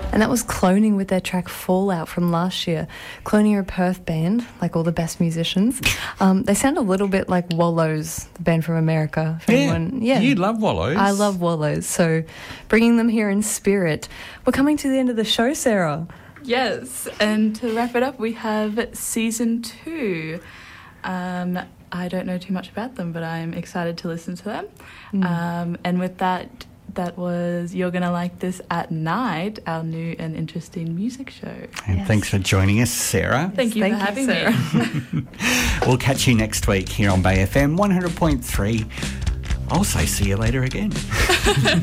And that was Cloning with their track Fallout from last year. Cloning are a Perth band, like all the best musicians. They sound a little bit like Wallows, the band from America. Yeah, you love Wallows. I love Wallows, so bringing them here in spirit. We're coming to the end of the show, Sarah. Yes, and to wrap it up, we have Season 2. I don't know too much about them, but I'm excited to listen to them. And with that was You're Gonna Like This at Night, our new and interesting music show. And thanks for joining us, Sarah. Thank you for having me. We'll catch you next week here on Bay FM 100.3. I'll say see you later again.